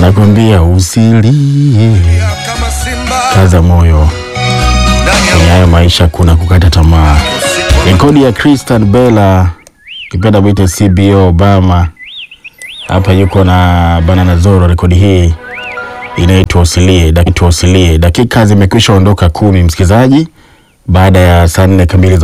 nakwambia usilie, kaza moyo, kwenye hayo maisha kuna kukata tamaa. Rekodi ya Christian Bella, kipenda mwite CBO Obama. Hapa yuko na Banana Zoro. Rekodi hii inaitwa Usilie. Dakika zimekwisha ondoka 10 msikizaji, baada ya saa 4 kamili.